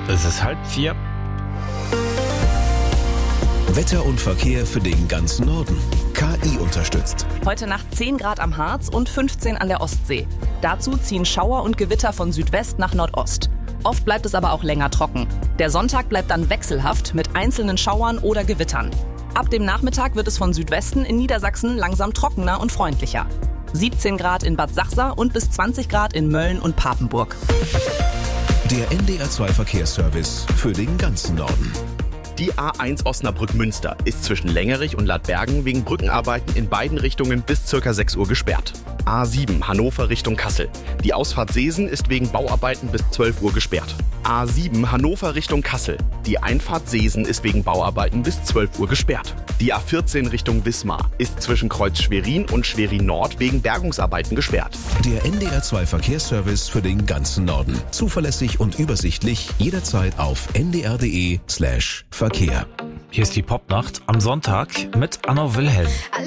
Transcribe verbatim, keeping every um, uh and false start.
Es ist halb vier. Wetter und Verkehr für den ganzen Norden. K I unterstützt. Heute Nacht zehn Grad am Harz und fünfzehn an der Ostsee. Dazu ziehen Schauer und Gewitter von Südwest nach Nordost. Oft bleibt es aber auch länger trocken. Der Sonntag bleibt dann wechselhaft mit einzelnen Schauern oder Gewittern. Ab dem Nachmittag wird es von Südwesten in Niedersachsen langsam trockener und freundlicher. siebzehn Grad in Bad Sachsa und bis zwanzig Grad in Mölln und Papenburg. Der N D R zwei Verkehrsservice für den ganzen Norden. Die A eins Osnabrück-Münster ist zwischen Längerich und Ladbergen wegen Brückenarbeiten in beiden Richtungen bis ca. sechs Uhr gesperrt. A sieben Hannover Richtung Kassel. Die Ausfahrt Seesen ist wegen Bauarbeiten bis zwölf Uhr gesperrt. A sieben Hannover Richtung Kassel. Die Einfahrt Seesen ist wegen Bauarbeiten bis zwölf Uhr gesperrt. Die A vierzehn Richtung Wismar ist zwischen Kreuz Schwerin und Schwerin Nord wegen Bergungsarbeiten gesperrt. Der N D R zwei Verkehrsservice für den ganzen Norden. Zuverlässig und übersichtlich jederzeit auf n d r punkt d e slash Verkehr. Hier ist die Popnacht am Sonntag mit Anna Wilhelm.